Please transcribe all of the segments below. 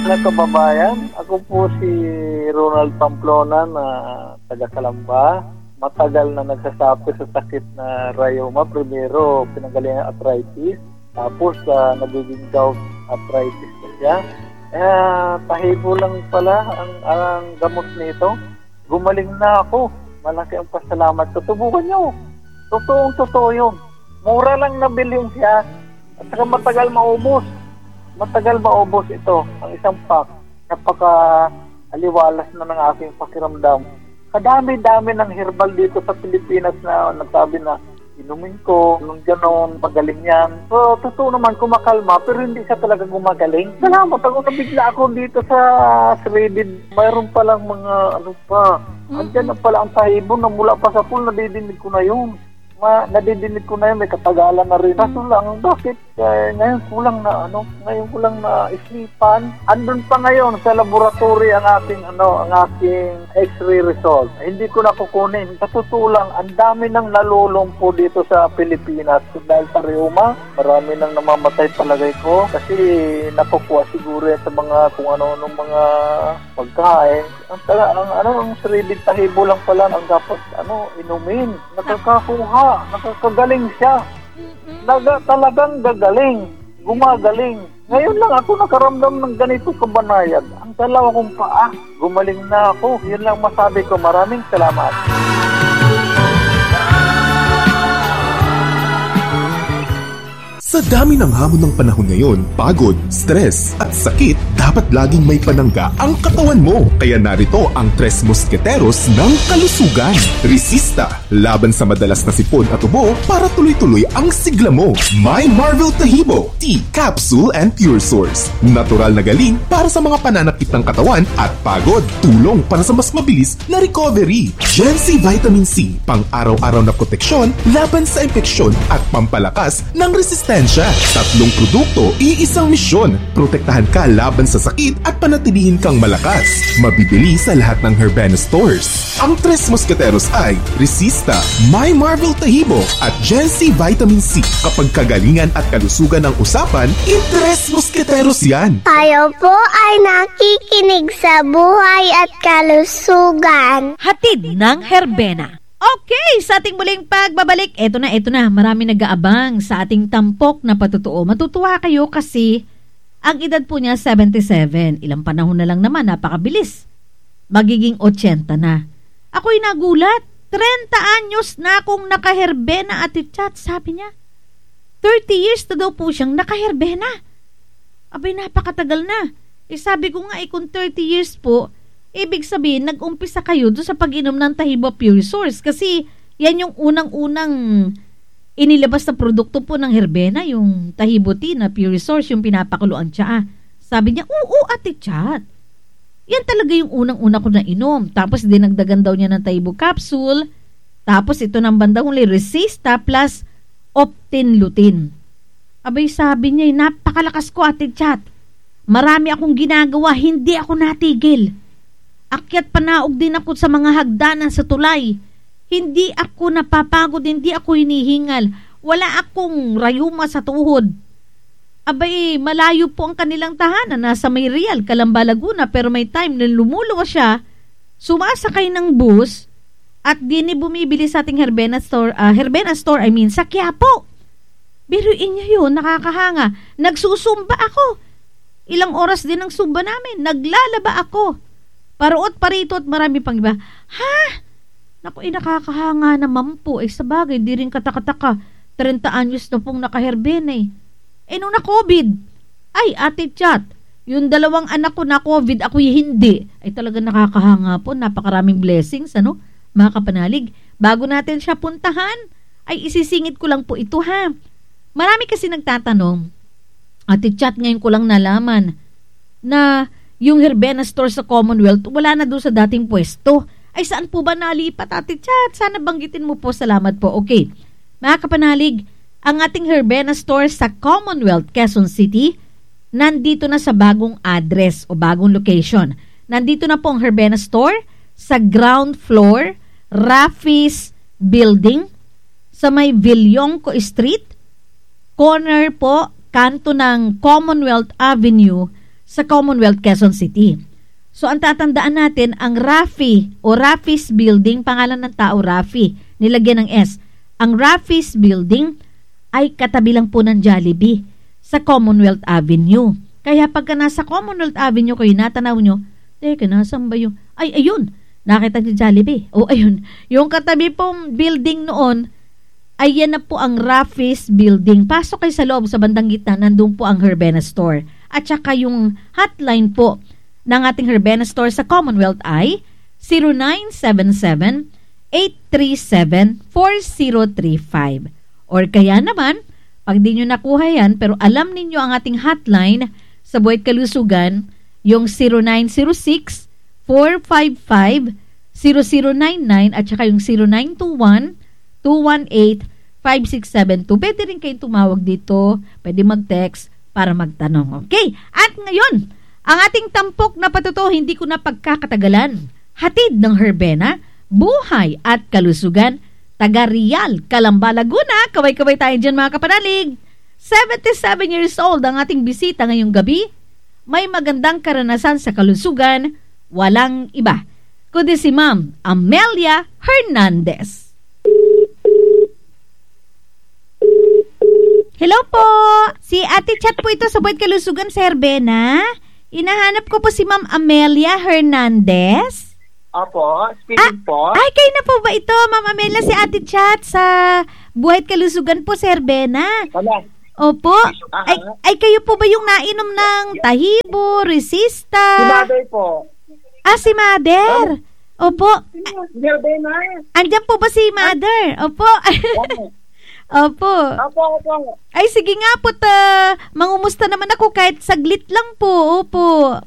Mga kababayan, ako po si Ronald Pamplona na taga Calamba. Matagal na nagsasapi sa sakit na rheuma. Primero, pinanggaling ng arthritis. Tapos, nagiging gout arthritis na siya. Tahibo lang pala ang gamot nito. Gumaling na ako. Malaki ang pasalamat ko. Tubukan niyo. Totoo yun. Mura lang nabilin siya. At saka matagal maubos. Matagal maubos ito, ang isang pack. Napaka-aliwalas na ng aking pakiramdam. Kadami-dami ng herbal dito sa Pilipinas na nagsabi na inumin ko, nung gano'n, magaling yan. So, totoo naman, kumakalma, pero hindi siya talaga gumagaling. Salamat, nabigla ako dito sa Sweden. Mayroon palang mga, andyan na pala ang tahibo na mula pa sa pool, nadidinig ko na yun. Nadidinig ko na yun, may katagalan na rin. Kaso lang, bakit ngayon ko lang na isipan. Andun pa ngayon sa laboratory ang aking X-ray result. Hindi ko na kukunin. Sa totoo lang, ang dami nang nalulumpo dito sa Pilipinas dahil sa rheuma. Marami nang namamatay palagay ko kasi nakukuha siguro sa mga kung ano-ano mga pagkain. Ang sariling tahibo lang pala ang dapat inumin. Nakakagaling siya. Talagang gagaling. Gumagaling. Ngayon lang ako nakaramdam ng ganito kabanayad. Ang dalawa kong paa. Gumaling na ako. Yun lang masabi ko. Maraming salamat. Sa dami ng hamon ng panahon ngayon, pagod, stress at sakit, dapat laging may panangga ang katawan mo. Kaya narito ang Tres Mosqueteros ng Kalusugan. Resista, laban sa madalas na sipon at ubo para tuloy-tuloy ang sigla mo. My Marvel Tahibo, Tea, Capsule and Pure Source. Natural na galing para sa mga pananakit ng katawan at pagod. Tulong para sa mas mabilis na recovery. Gen-C Vitamin C, pang-araw-araw na proteksyon laban sa impeksyon at pampalakas ng resistensya. Tatlong produkto, iisang misyon. Protektahan ka laban sa sakit at panatilihin kang malakas. Mabibili sa lahat ng Herbena stores. Ang Tres Mosqueteros ay Resista, My Marvel Tahibo at Gen-C Vitamin C. Kapag kagalingan at kalusugan ang usapan, Tres Mosqueteros yan. Tayo po ay nakikinig sa Buhay at Kalusugan. Hatid ng Herbena. Okay, sa ating muling pagbabalik, eto na, marami nag-aabang sa ating tampok na patutuo. Matutuwa kayo kasi ang edad po niya 77. Ilang panahon na lang naman, napakabilis. Magiging 80 na. Ako'y nagulat, 30 anyos na akong nakaherbena at chat, sabi niya. 30 years na daw po siyang nakaherbena. Abay, napakatagal na. Sabi ko nga, kung 30 years po, ibig sabihin, nag-umpisa kayo doon sa pag-inom ng Tahibo Pure Source kasi yan yung unang-unang inilabas na produkto po ng Herbena, yung Tahibo Tea na Pure Source, yung pinapakulo ang tsaa. Sabi niya, oo, ate chat. Yan talaga yung unang-una ko na inom. Tapos dinagdagan daw niya ng Tahibo Capsule. Tapos ito ng bandang huli, Resista plus Optin Lutein. Abay, sabi niya, napakalakas ko, ate chat. Marami akong ginagawa, hindi ako natigil. Akyat panaog din ako sa mga hagdanan sa tulay. Hindi ako napapagod, hindi ako hinihingal. Wala akong rayuma sa tuhod. Abay, malayo po ang kanilang tahanan. Nasa May Real, Calamba, Laguna. Pero may time na lumuluwas siya, sumasakay ng bus, at dini bumibili sa ating Herbena Store, sa Quiapo. Biruin niya yun, nakakahanga. Nagsusumba ako. Ilang oras din ang sumba namin. Naglalaba ako. Paruot, parito at marami pang iba. Ha? Naku, nakakahanga naman po. Sa bagay, di rin katakataka. 30 anyos na pong nakaherbena nung na-COVID, ay, ate chat, yung 2 anak ko na COVID, ako'y hindi. Ay, talaga nakakahanga po. Napakaraming blessings, mga kapanalig. Bago natin siya puntahan, ay isisingit ko lang po ito, ha? Marami kasi nagtatanong, ate chat, ngayon ko lang nalaman na yung Herbena Store sa Commonwealth, wala na doon sa dating pwesto. Ay, saan po ba nalipat, ate chat? Sana banggitin mo po. Salamat po. Okay. Mga kapanalig, ang ating Herbena Store sa Commonwealth, Quezon City, nandito na sa bagong address o bagong location. Nandito na po ang Herbena Store sa ground floor, Raffis Building, sa may Villonco Street, corner po, kanto ng Commonwealth Avenue, sa Commonwealth, Quezon City. So, ang tatandaan natin, ang Rafi o Rafi's Building, pangalan ng tao Rafi, nilagyan ng S. Ang Rafi's Building ay katabi lang po ng Jollibee sa Commonwealth Avenue. Kaya pagka nasa Commonwealth Avenue kayo, natanaw nyo, teka, nasan ba yung, ay, ayun, nakita niyo Jollibee. O, ayun, yung katabi pong building noon, ay yan na po ang Rafi's Building. Pasok kayo sa loob, sa bandang gitna, nandun po ang Herbena Store. At saka yung hotline po ng ating Herbena Store sa Commonwealth ay 0977-837-4035. Or kaya naman, pag di nyo nakuha yan, pero alam ninyo ang ating hotline sa Buwet Kalusugan, yung 0906-455-0099 at saka yung 0921-218-5672. Pwede rin kayong tumawag dito, pwede mag-text para magtanong. Okay? At ngayon, ang ating tampok na patuto, hindi ko na pagkakatagalan. Hatid ng Herbena, buhay at kalusugan, taga Rial, Calamba, Laguna. Kaway-kaway tayo dyan mga kapanalig. 77 years old ang ating bisita ngayong gabi. May magandang karanasan sa kalusugan, walang iba kundi si Ma'am Amelia Hernandez. Hello po! Si Ate Chat po ito sa Buwet Kalusugan sa Herbena. Hinahanap ko po si Ma'am Amelia Hernandez. Opo, speaking po. Ay, kayo na po ba ito, Ma'am Amelia, si Ate Chat sa Buwet Kalusugan po sa Herbena? Wala. Opo. Ay, kayo po ba yung nainom ng Tahibo, Resista? Si Mother po. Si Mother. Opo. Herbena. Andyan po ba si Mother? Opo. Opo. Opo. Ay, sige nga po, mangumusta naman ako kahit saglit lang po. Opo.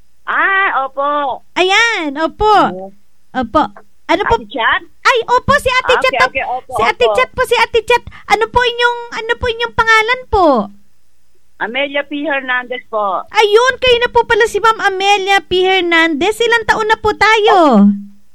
Opo. Ayan, opo. Opo. Ano po? Ate Chat? Ay, opo, si Ate Chat. Okay, opo, si Ate Chat po, si Ate Chat. Ano po inyong pangalan po? Amelia P. Hernandez po. Ayun, kayo na po pala si Ma'am Amelia P. Hernandez. Ilang taon na po tayo?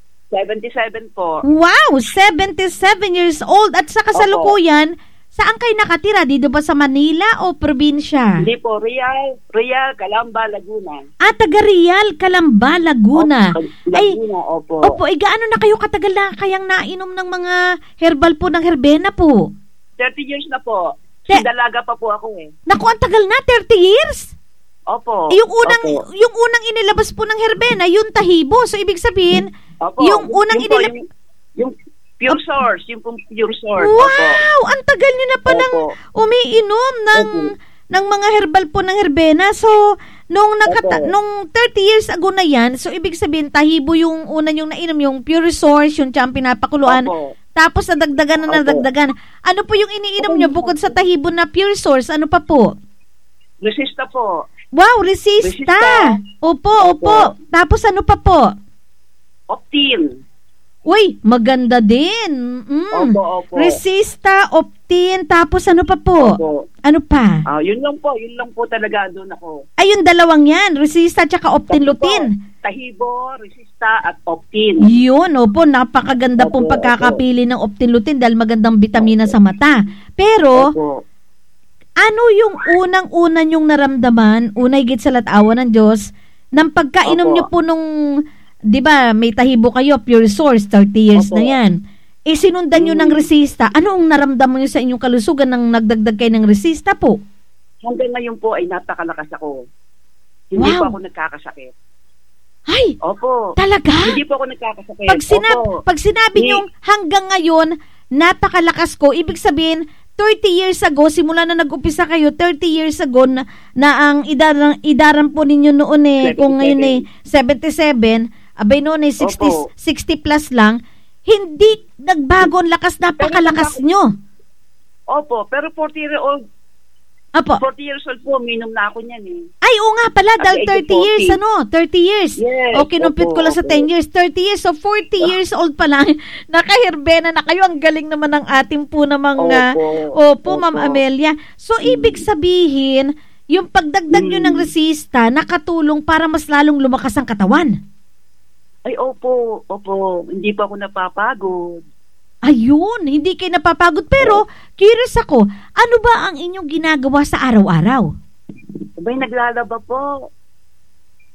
77 po. Wow, 77 years old. At sa kasalukuyan, saan kayo nakatira? Dito ba sa Manila o probinsya? Hindi po, Rial, Calamba, Laguna. Taga Rial, Calamba, Laguna. Laguna, opo. Opo, gaano na kayo katagal na kayang nainom ng mga herbal po ng Herbena po? 30 years na po. Dalaga pa po ako eh. Naku, ang tagal na, 30 years? Opo. Yung unang inilabas po ng Herbena, yung Tahibo. So, ibig sabihin, opo. Yung unang inilabas... Yung pure source, yung pure source. Wow! Opo. Ang tagal nyo na palang umiinom ng mga herbal po ng Herbena. So, nung 30 years ago na yan, so ibig sabihin, Tahibo yung una yung nainom, yung pure source, yung tiyang pinapakuluan. Opo. Tapos nadagdagan. Ano po yung iniinom nyo bukod sa Tahibo na pure source? Ano pa po? Resista po. Wow, Resista. Opo. Tapos ano pa po? Optin. Uy, maganda din. Opo. Resista, Optin, tapos ano pa po? Opo. Ano pa? Yun lang po talaga doon ako. Ay, yung dalawang yan, Resista tsaka Optin Lutin. Tahibo, Resista at Optin. Yun, opo, napakaganda pong pagkakapili ng Optin Lutin dahil magandang bitamina sa mata. Pero, ano yung unang-una nyong naramdaman, unay git sa latawa ng Diyos, ng pagkainom nyo po nung, di ba, may Tahibo kayo, pure source, 30 years na yan. Sinundan nyo ng Resista. Ano ang naramdaman nyo sa inyong kalusugan nang nagdagdag kayo ng Resista po? Hanggang ngayon po ay napakalakas ako. Hindi po ako nagkakasakit. Ay! Opo. Talaga? Hindi po ako nagkakasakit. Pag sinabi nyo hanggang ngayon, napakalakas ko, ibig sabihin, 30 years ago, simula na nag-upisa kayo, 30 years ago na ang idaran po ninyo noon 77. Kung ngayon 77, abay noon 60 plus lang, hindi nagbago ang lakas, napakalakas nyo. Opo, pero 40 years old po, minum na ako niyan eh. Ay, oo nga pala, dahil 30 years, 30 years. Yes, okay, numpit ko lang sa 10 years, 30 years, so 40 years old pa lang, nakaherbena na kayo, ang galing naman ng ating po namang, Ma'am Amelia. So, ibig sabihin, yung pagdagdag nyo ng Resista, nakatulong para mas lalong lumakas ang katawan. Ay, opo, hindi pa ako napapagod. Ayun, hindi kayo napapagod. Pero, curious ako, ano ba ang inyong ginagawa sa araw-araw? Abay, naglalaba po.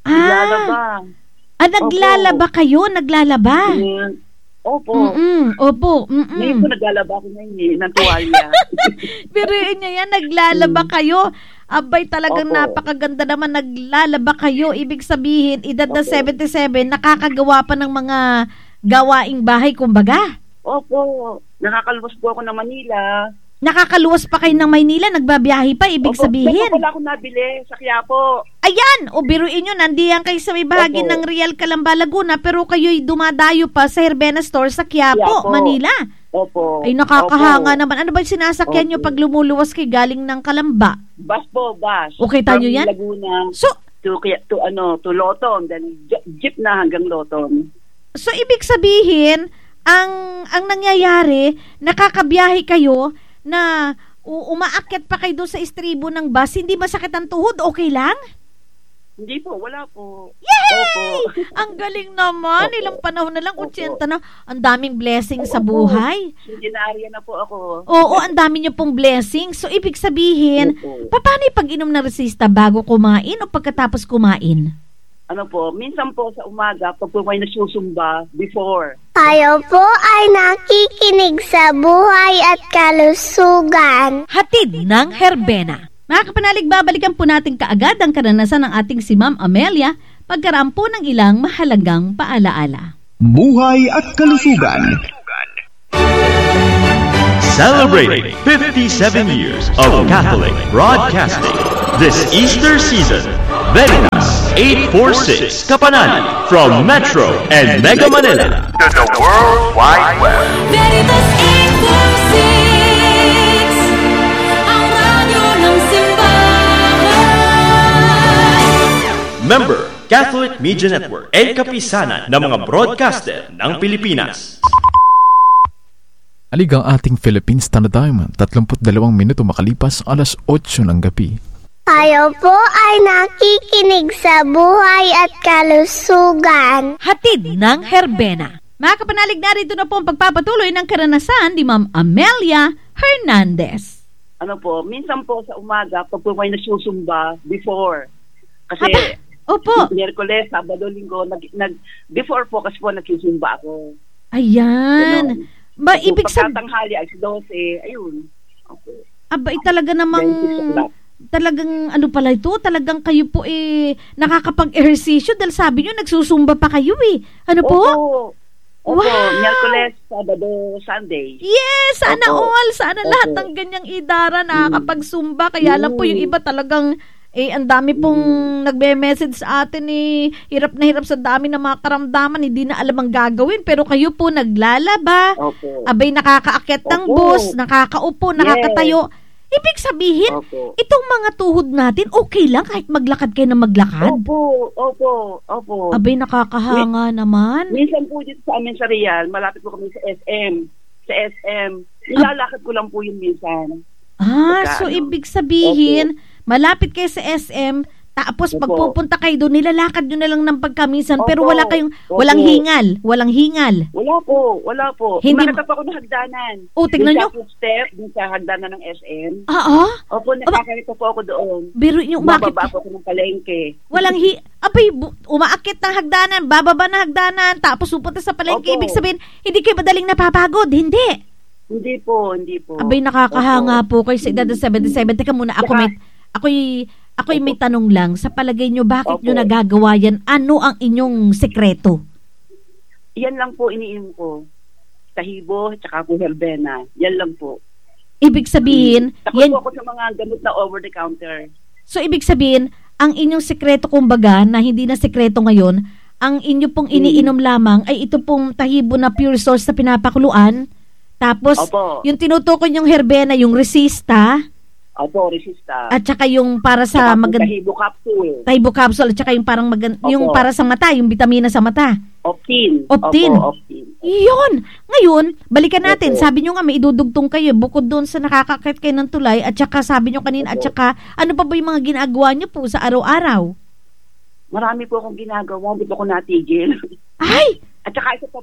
Naglalaba. Naglalaba kayo? Naglalaba? Opo. Opo. Ngayon po naglalaba ako ngayon ng tuwalya. Pero niya yan, naglalaba kayo. Abay, talagang napakaganda naman, naglalaba kayo. Ibig sabihin, edad na 77, nakakagawa pa ng mga gawaing bahay, kumbaga. Opo. Nakakaluwas po ako ng Manila. Nakakaluwas pa kayo ng Maynila, nagbabiyahe pa, ibig sabihin. Opo, wala akong nabili sa Quiapo. Ayan, biruin nyo, nandiyan kayo sa may bahagi ng Real Calamba, Laguna, pero kayo'y dumadayo pa sa Herbena Store sa Quiapo, Manila. Opo. Ay, nakakahanga naman. Ano ba yung sinasakyan nyo pag lumuluwas kayo galing ng Calamba? Bus po, bus. Okay, tayo yan? Laguna So, to Loton, then jeep na hanggang Loton. So, ibig sabihin, ang nangyayari, nakakabiyahe kayo na umaakyat pa kayo doon sa istribo ng bus, hindi masakit ang tuhod, okay lang? Hindi po, wala po. Yay! Opo. Ang galing naman, ilang panahon na lang, 80 na, ang daming blessing sa buhay. Engineer na po ako. Oo, ang dami niyo pong blessing. So, ibig sabihin, paano yung pag-inom ng resista bago kumain o pagkatapos kumain? Ano po, minsan po sa umaga, pag po may nagsusumba, before. Tayo po ay nakikinig sa buhay at kalusugan. Hatid ng Herbena. Mga kapanalig, babalikan po natin kaagad ang karanasan ng ating si Ma'am Amelia pagkaraan po ng ilang mahalagang paalaala. Buhay at kalusugan. Celebrating 57 years of Catholic Broadcasting this Easter season. Veritas 846 Kapanan from Metro and Mega Manila to the World Wide Web. Veritas 846, ang radyo ng simbahan. Member, Catholic Media Network and kapisanan ng mga broadcaster ng Pilipinas. Aligang ating Philippine Standard Time, 32 minuto makalipas alas 8 ng gabi. Tayo po ay nakikinig sa buhay at kalusugan. Hatid ng Herbena. Mga kapanalig, narito na po ang pagpapatuloy ng karanasan ni Ma'am Amelia Hernandez. Ano po, minsan po sa umaga, pag po may nagsusumba, before. Kasi, Opo. Miyerkules, Sabado, Linggo, before po kasi po nagsusumba ako. Ayan. Ba, ibig sabihin, pagkatanghali ay 12, ayun. Okay. abay talaga namang, talagang ano pala ito, talagang kayo po nakakapag-ehersisyo dahil sabi nyo, nagsusumba pa kayo Ano po? Opo, Miyerkules, Sabado, Sunday. Yes, sana all, sana lahat ng ganyang idara nakakapagsumba. Kaya lang po yung iba talagang, ang dami pong nagbe-message sa atin hirap na hirap sa dami ng mga karamdaman, hindi na alam ang gagawin. Pero kayo po naglalaba, abay nakakaakyat ng bus, nakakaupo, nakakatayo. Ibig sabihin, itong mga tuhod natin, okay lang kahit maglakad kayo na maglakad? Opo. Abay, nakakahanga naman. Minsan po dito sa amin sa Real, malapit po kami sa SM. Nilalakad ko lang po yun minsan. So ibig sabihin, malapit kayo sa SM, tapos pagpupunta kayo doon, nilalakad nyo na lang ng pagkaminsan, pero wala kayong, walang hingal. Wala po. Hindi Nakatap ako ng hagdanan. Tignan nyo. Step, dun sa hagdanan ng SM. Opo, nakakarito po ako doon. Pero yung bababa po ako ng palengke. Walang abay, umaakit ng hagdanan, bababa ng hagdanan, tapos pupunta sa palengke. Ibig sabihin, hindi kayo madaling napapagod. Hindi po. Abay, nakakahanga po kayo sa edad ng 77. Teka muna, ako'y may tanong lang. Sa palagay nyo, bakit nyo nagagawa yan? Ano ang inyong sekreto? Yan lang po iniinom ko. Tahibo, tsaka po Herbena. Yan lang po. Ibig sabihin, takot po ako sa mga gamot na over the counter. So, ibig sabihin, ang inyong sekreto kumbaga, na hindi na sekreto ngayon, ang inyo pong iniinom lamang ay ito pong Tahibo na pure source na pinapakuluan. Tapos, yung tinutukoy yung Herbena, yung resista. Resista. At saka yung para sa Tahibo capsule. Tahibo capsule at saka yung parang yung para sa mata, yung vitamina sa mata. Optin. Yun. Ngayon, balikan natin. Sabi nyo nga may idudugtong kayo bukod doon sa nakakakit kayo ng tulay at saka sabi nyo kanina at saka ano pa ba yung mga ginagawa nyo po sa araw-araw? Marami po akong ginagawa. Hindi po ako natigil. Ay! At saka isa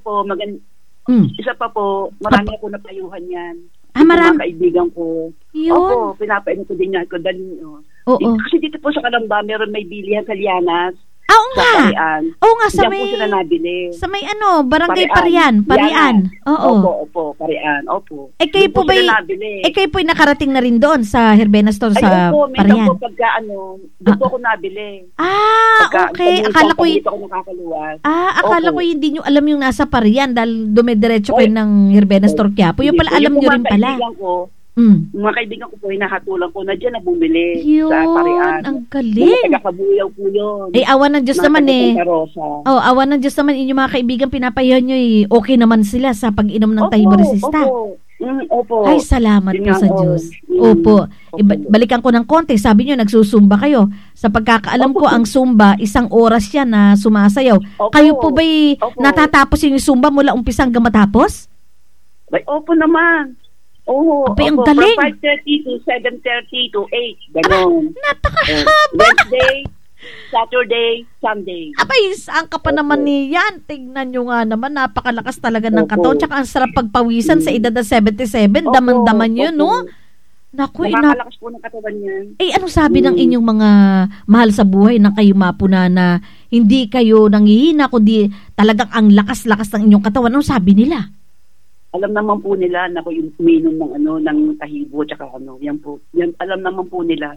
pa po, marami ako napayuhan yan. Marami. Mga kaibigan ko. Yun. Pinapainom ko din yan. Kasi dito po sa Calamba, meron may bilihan sa Lianas. Oo Sa nga. Parian. Oo nga, sa Diyan may... po sila nabili. Sa may Barangay Parian. Oo. Opo, Parian. Opo. Kayo Doon po ba sila nabili. kayo po nakarating na rin doon sa Herbena Store sa Opo, minsan Parian? po pagka doon po ako nabili. Okay. Akala ko dito ako nakakaluwas. akala Opo. ko hindi nyo alam yung nasa Parian dahil dumediretso kayo ng Herbena Store Quiapo. Yung pala alam nyo rin pala. Mga kaibigan ko po, hinahatulan ko na dyan na bumili sa Parian. Ang galing. Taga-Kabuyaw po yun. Awan ng Diyos naman Rosa. Awan ng Diyos naman inyong mga kaibigan, pinapayahan nyo okay naman sila sa pag-inom ng Taibo Resista. Opo. Ay, salamat po sa Diyos. Opo. Balikan ko ng konti. Sabi nyo, nagsusumba kayo. Sa pagkakaalam ko, ang Zumba, 1 oras yan na sumasayaw. Kayo po ba'y natatapos yung Zumba mula umpisa hanggang matapos? Opo naman. Oo. Ang galing. From 5:30 to 7:30 to 8. Ganon. Napakahaba. Wednesday, Saturday, Sunday. Abay, saan ka pa naman niyan? Tignan nyo nga naman, napakalakas talaga ng katawan. Tsaka ang sarap pagpawisan sa edad na 77. Daman-daman yun, no? Naku, nakakalakas po ng katawan yan. Ano sabi ng inyong mga mahal sa buhay na kayo mapuna na hindi kayo nangihina, kundi talagang ang lakas-lakas ng inyong katawan? Ano sabi nila? Alam naman po nila na ako yung uminom ng tahibo tsaka yan po. Yan, alam naman po nila.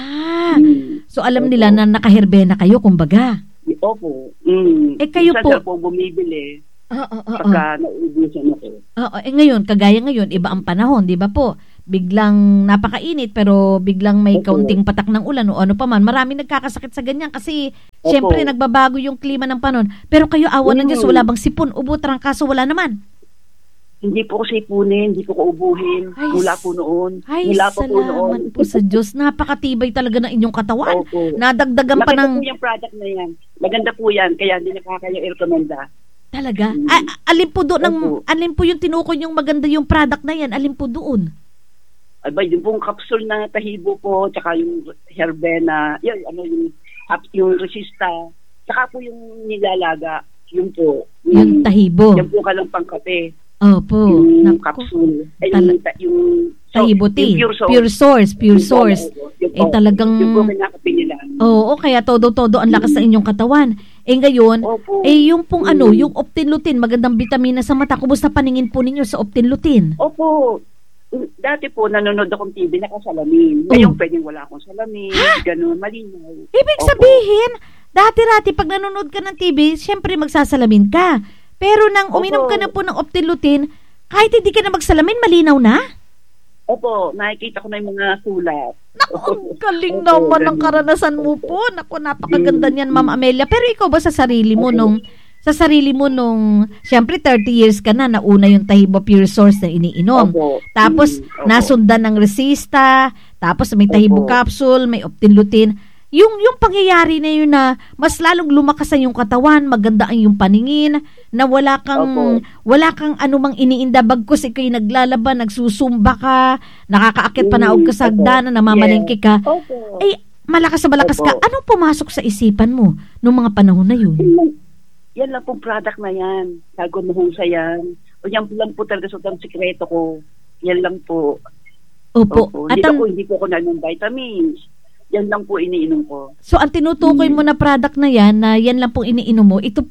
So alam nila na nakaherbena kayo, kumbaga. Opo. Kayo po. Isa po bumibili. Pagka nauubusan ako. Ngayon, kagaya ngayon, iba ang panahon, di ba po? Biglang napakainit pero biglang may kaunting patak ng ulan o ano pa man. Marami nagkakasakit sa ganyan kasi syempre nagbabago yung klima ng panahon. Pero kayo, awan ng Diyos, wala bang sipon, ubo, trangkaso, wala naman? Hindi po ko sipunin, hindi ko kaubuhin. Mula po noon. Salamat po sa Diyos. Napakatibay talaga ng inyong katawan. Opo. Nadagdagan pa ng... Maganda po yung product na yan. Maganda po yan. Kaya hindi nakakaya-recommenda. Talaga? Alin po doon? Alin po yung tinukoy yung maganda yung product na yan? Alin po doon? Yung pong capsule na tahibo po, tsaka yung herbena, yung resista, tsaka po yung nilalaga, yun po. Yung tahibo. Yan po kalampang kape. Opo. Yung capsule. Yung tahibo tea. Pure source. Talagang... Yung po kinakape nila. Oo, kaya todo-todo ang lakas ng inyong katawan. Ngayon, yung pong yung Optinlutin, magandang vitamina sa mata. Kumusta paningin po ninyo sa Optinlutin? Opo. Dati po, nanonood akong TV, nakasalamin. Ngayon, pwedeng wala akong salamin. Ganun, malinaw. Ibig sabihin, dati-rati, pag nanonood ka ng TV, syempre magsasalamin ka. Pero nang uminom ka na po ng Optinlutin, kahit hindi ka na magsalamin, malinaw na? Opo, nakikita ko na yung mga sulat. Naku, ang galing naman ng karanasan mo po. Naku, napakaganda niyan, Ma'am Amelia. Pero ikaw ba sa sarili mo nung siyempre 30 years ka na, nauna yung Tahibo Pure Source na iniinom. Tapos, nasundan ng resista, tapos may Tahibo capsule, may Optinlutin. Yung pangyayari na yun na mas lalong lumakas ang yung katawan, maganda ang yung paningin, na wala kang anumang iniinda bagkus ikay naglalaban, nagsusumba ka, nakakaakit panaog ka sa hagdanan, namamalengke ka. Malakas ka. Anong pumasok sa isipan mo nung mga panahon na yun? Yan lang pong product na yan. Sago na hong yan. O yan lang po talaga ang sikreto ko. Yan lang po. Opo. At hindi po ako ng vitamins. Yan lang po iniinom ko. So, ang tinutukoy mo na product na yan lang pong iniinom mo, ito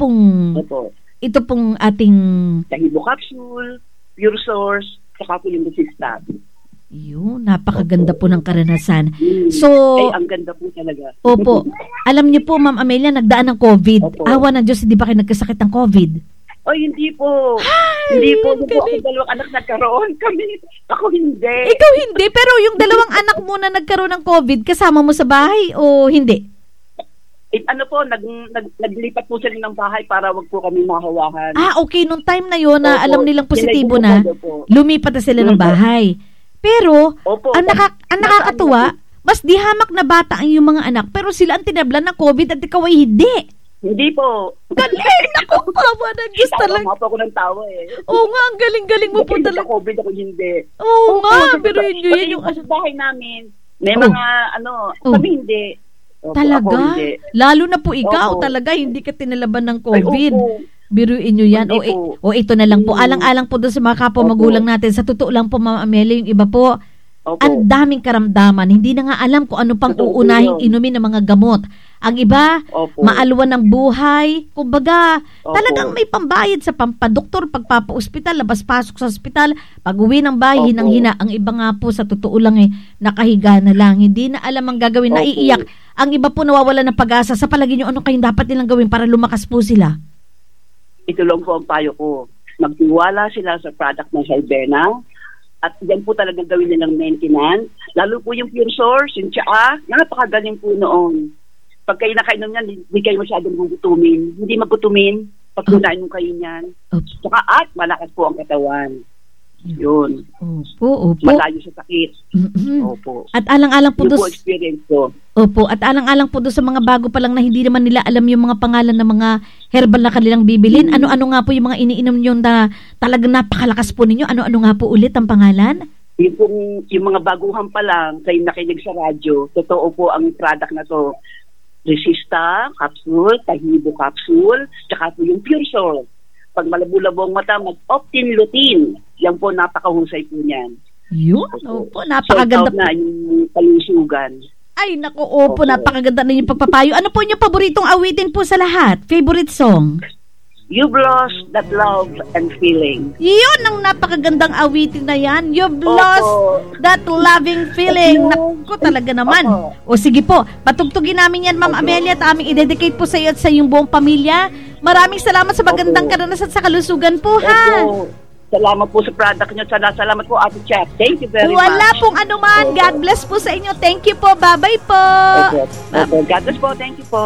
pong ating... Tahibo capsule, Pure Source, saka po yung resista. Yun, napakaganda po ng karanasan. So... ang ganda po talaga. Opo. Alam niyo po, Ma'am Amelia, nagdaan ng COVID. Opo. Awa ng Diyos, hindi ba kayo nagkasakit ng COVID? Hindi po. Hindi po. Yung po ako dalawang anak nagkaroon. Ako hindi. Ikaw hindi, pero yung dalawang anak mo na nagkaroon ng COVID, kasama mo sa bahay o hindi? Naglipat po sila ng bahay para wag po kami mahawakan. Okay. Nung time na yun na alam nilang positibo na, lumipat na sila ng bahay. Pero, ang nakakatuwa, mas di hamak na bata ang iyong mga anak, pero sila ang tinablan ng COVID at ikaw ay hindi. Hindi po. Galing! Naku, pawa ng Diyos talaga. Tawa ako ng tawa Oo nga, ang galing-galing mo po talaga. COVID ako hindi. Oo nga, pero yun yung... bahay namin, may mga kami hindi. Talaga? Lalo na po ikaw, talaga, hindi ka tinalaban ng COVID. Biruin nyo yan. Ito na lang po. Alang-alang po doon sa mga kapwa magulang natin. Sa totoo lang po, Ma'am Amelia, yung iba po, Opo. Ang daming karamdaman, hindi na nga alam kung ano pang Totoo po uunahing yun. inumin ng mga gamot. Ang iba, Opo. maalwan ng buhay. Kumbaga, Opo. talagang may pambayad sa pampadoktor, pagpapa-ospital, labas-pasok sa ospital, pag-uwi ng bahay, Opo. hinang-hina. Ang iba nga po, sa totoo lang nakahiga na lang. Hindi na alam ang gagawin, Opo. naiiyak. Ang iba po nawawala ng pag-asa. Sa palagay nyo, ano kayong dapat nilang gawin para lumakas po sila? Ito lang po ang payo ko. Magtiwala sila sa product ng Herbena at yan po talagang gawin nilang maintenance. Lalo po yung Pure Source, yung tsaa, napakagaling po noon. Pag kayo nakainom yan, hindi kayo masyadong magutumin. Hindi magutumin pag kunain mo kayo niyan. Tsaka at malakas po ang katawan. Yun. Opo. Malayo sa sakit. Mm-mm. Opo. At alang-alang po Yun po doon. experience ko. Opo, at alang-alang po doon sa mga bago pa lang na hindi naman nila alam yung mga pangalan ng mga herbal na kanilang bibilin. Ano-ano nga po yung mga iniinom nyo na talagang napakalakas po ninyo? Ano-ano nga po ulit ang pangalan? Yung mga baguhan pa lang, kayo nakinig sa radyo, totoo po ang product na to. Resista, capsule, Tahibo capsule, tsaka po yung Pure Soul. Pag malabo-labo ang mata, mag-Optin Lutein. Yan po, napakahusay po niyan. Yun, opo, napakaganda na yung kalusugan. Ay, naku, opo, napakaganda na yung pagpapayo. Ano po yung paboritong awitin po sa lahat? Favorite song? You've lost that love and feeling. Yun ang napakagandang awitin na yan. You've lost that loving feeling. Naku, talaga naman. O sige po, patugtugin namin yan, Ma'am Amelia, at aming i-dedicate po sa iyo at sa iyong buong pamilya. Maraming salamat sa magandang karanasan sa kalusugan po, ha? Salamat po sa product nyo. Salamat po, Ate Chat. Thank you very much. Wala pong anuman. God bless po sa inyo. Thank you po. Bye-bye po. God bless po. Thank you po.